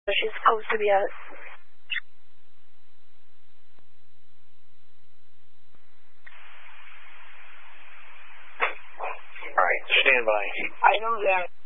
she's supposed to be at. All right, stand by. I know that.